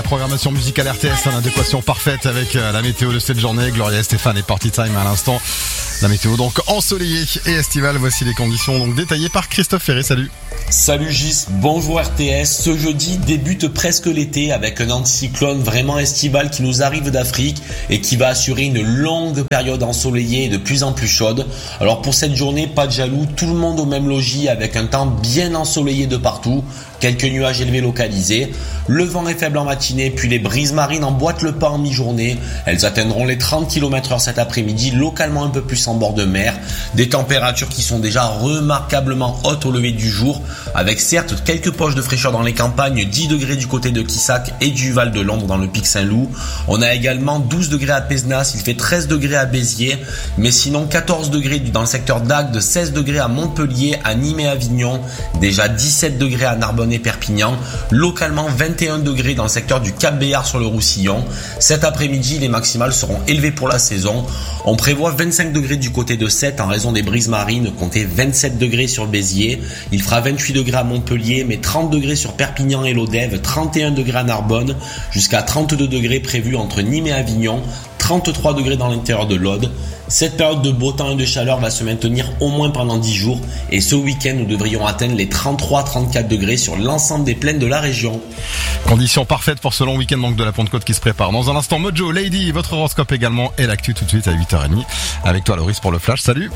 programmation musicale RTS en adéquation parfaite avec la météo de cette journée. Gloria Estefan et Party Time à l'instant. La météo donc ensoleillée et estivale. Voici les conditions donc détaillées par Christophe Ferré. Salut. Salut Gis, bonjour RTS. Ce jeudi débute presque l'été avec un anticyclone vraiment estival qui nous arrive d'Afrique et qui va assurer une longue période ensoleillée et de plus en plus chaude. Alors pour cette journée, pas de jaloux, tout le monde au même logis avec un temps bien ensoleillé de partout. Quelques nuages élevés localisés. Le vent est faible en matinée, puis les brises marines emboîtent le pas en mi-journée. Elles atteindront les 30 km/h cet après-midi, localement un peu plus en bord de mer. Des températures qui sont déjà remarquablement hautes au lever du jour, avec certes quelques poches de fraîcheur dans les campagnes, 10 degrés du côté de Quissac et du Val de Londres dans le Pic Saint-Loup. On a également 12 degrés à Pézenas, il fait 13 degrés à Béziers, mais sinon 14 degrés dans le secteur d'Agde, 16 degrés à Montpellier, à Nîmes et Avignon, déjà 17 degrés à Narbonne et Perpignan, localement 21 degrés dans le secteur du Cap-Béar sur le Roussillon. Cet après-midi, les maximales seront élevées pour la saison. On prévoit 25 degrés du côté de Sète en raison des brises marines, comptez 27 degrés sur Béziers. Il fera 28 degrés à Montpellier, mais 30 degrés sur Perpignan et Lodève, 31 degrés à Narbonne, jusqu'à 32 degrés prévus entre Nîmes et Avignon, 33 degrés dans l'intérieur de l'Aude. Cette période de beau temps et de chaleur va se maintenir au moins pendant 10 jours et ce week-end nous devrions atteindre les 33-34 degrés sur l'ensemble des plaines de la région. Conditions parfaites pour ce long week-end donc de la Pentecôte qui se prépare. Dans un instant, Mojo, Lady, votre horoscope également et l'actu tout de suite à 8h30. Avec toi Loris pour le flash, salut.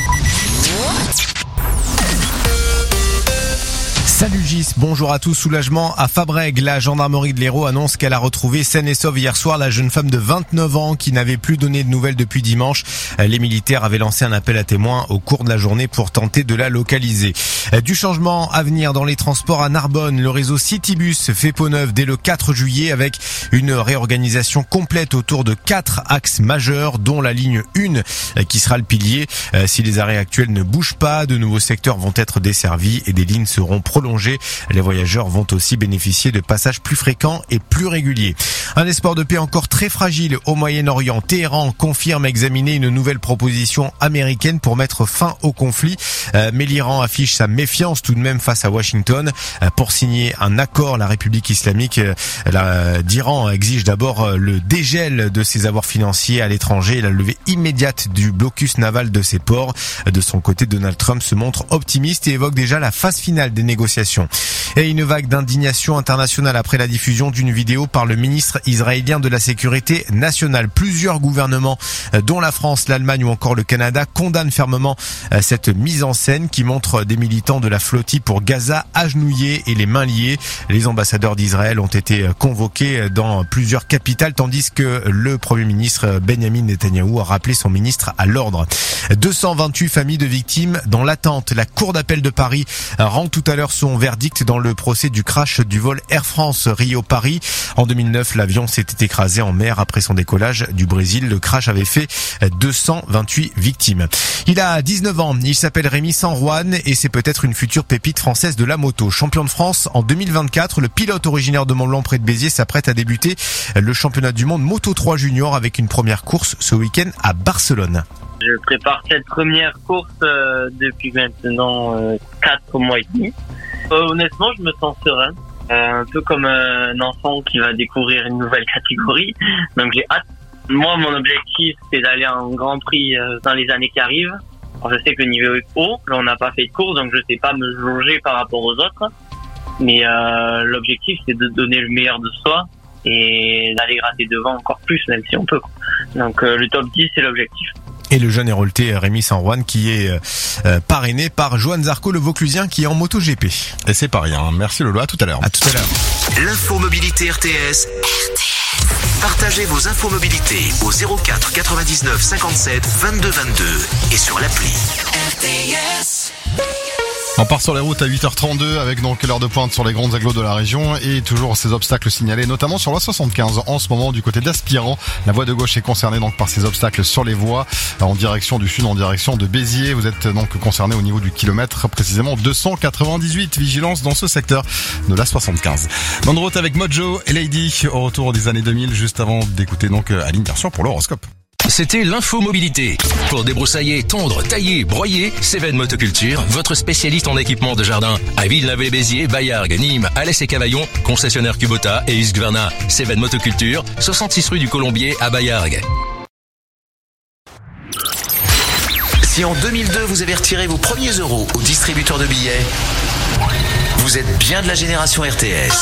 Salut Gis, bonjour à tous. Soulagement à Fabrègues. La gendarmerie de l'Hérault annonce qu'elle a retrouvé saine et sauve hier soir la jeune femme de 29 ans qui n'avait plus donné de nouvelles depuis dimanche. Les militaires avaient lancé un appel à témoins au cours de la journée pour tenter de la localiser. Du changement à venir dans les transports à Narbonne. Le réseau Citybus fait peau neuve dès le 4 juillet avec une réorganisation complète autour de 4 axes majeurs dont la ligne 1 qui sera le pilier. Si les arrêts actuels ne bougent pas, de nouveaux secteurs vont être desservis et des lignes seront prolongées. Les voyageurs vont aussi bénéficier de passages plus fréquents et plus réguliers. Un espoir de paix encore très fragile au Moyen-Orient. Téhéran confirme examiner une nouvelle proposition américaine pour mettre fin au conflit. Mais l'Iran affiche sa méfiance tout de même face à Washington. Pour signer un accord, la République islamique d'Iran exige d'abord le dégel de ses avoirs financiers à l'étranger et la levée immédiate du blocus naval de ses ports. De son côté, Donald Trump se montre optimiste et évoque déjà la phase finale des négociations. Et une vague d'indignation internationale après la diffusion d'une vidéo par le ministre israélien de la Sécurité nationale. Plusieurs gouvernements, dont la France, l'Allemagne ou encore le Canada, condamnent fermement cette mise en scène qui montre des militants de la flottille pour Gaza agenouillés et les mains liées. Les ambassadeurs d'Israël ont été convoqués dans plusieurs capitales tandis que le Premier ministre Benjamin Netanyahou a rappelé son ministre à l'ordre. 228 familles de victimes dans l'attente. La Cour d'appel de Paris rend tout à l'heure son verdict dans le procès du crash du vol Air France Rio-Paris. En 2009, l'avion s'était écrasé en mer après son décollage du Brésil. Le crash avait fait 228 victimes. Il a 19 ans, il s'appelle Rémi Sanjuan et c'est peut-être une future pépite française de la moto. Champion de France en 2024, le pilote originaire de Mont-Blanc près de Béziers s'apprête à débuter le championnat du monde Moto 3 Junior avec une première course ce week-end à Barcelone. Je prépare cette première course depuis maintenant 4 mois et demi. Honnêtement, je me sens serein, un peu comme un enfant qui va découvrir une nouvelle catégorie. Donc j'ai hâte. Moi, mon objectif, c'est d'aller en Grand Prix dans les années qui arrivent. Alors, je sais que le niveau est haut, là on n'a pas fait de course, donc je sais pas me jauger par rapport aux autres. Mais l'objectif, c'est de donner le meilleur de soi et d'aller gratter devant encore plus, même si on peut. Donc le top 10, c'est l'objectif. Et le jeune hérolté Rémi Sanjuan qui est parrainé par Johan Zarco, le Vauclusien qui est en MotoGP. Et c'est pas rien. Merci Lolo, à tout à l'heure. À tout à l'heure. L'infomobilité RTS. Partagez vos infomobilités au 04 99 57 22 22 et sur l'appli RTS. On part sur les routes à 8h32 avec donc l'heure de pointe sur les grandes agglos de la région et toujours ces obstacles signalés, notamment sur la 75 en ce moment du côté d'Aspirant. La voie de gauche est concernée donc par ces obstacles sur les voies en direction du sud, en direction de Béziers. Vous êtes donc concerné au niveau du kilomètre, précisément 298. Vigilance dans ce secteur de la 75. Bonne route avec Mojo et Lady au retour des années 2000, juste avant d'écouter donc Aline bien sûr pour l'horoscope. C'était l'info mobilité. Pour débroussailler, tondre, tailler, broyer, Cévennes Motoculture, votre spécialiste en équipement de jardin. À Villeneuve-les-Béziers, Baillargues, Nîmes, Alès et Cavaillon, concessionnaire Kubota et Husqvarna. Cévennes Motoculture, 66 rue du Colombier à Baillargues. Si en 2002 vous avez retiré vos premiers euros au distributeur de billets, vous êtes bien de la génération RTS.